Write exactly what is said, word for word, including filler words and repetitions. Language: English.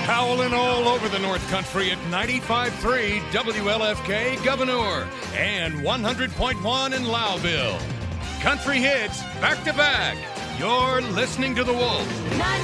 Howling all over the North Country at ninety-five point three W L F K Governor and one hundred point one in Lowville. Country hits back to back. You're listening to The Wolf.